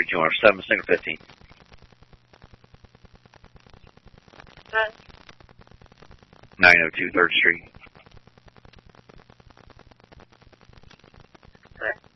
Which you want, 7 single 15? 902 3rd Street. Okay.